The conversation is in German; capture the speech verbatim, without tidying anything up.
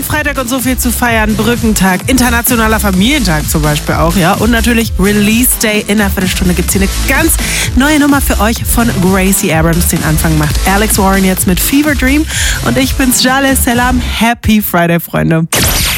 Freitag und so viel zu feiern. Brückentag, internationaler Familientag zum Beispiel auch, ja. Und natürlich Release Day. In einer Viertelstunde gibt es hier eine ganz neue Nummer für euch von Gracie Abrams. Den Anfang macht Alex Warren jetzt mit Fever Dream. Und ich bin's, Jaleh Selam. Happy Friday, Freunde.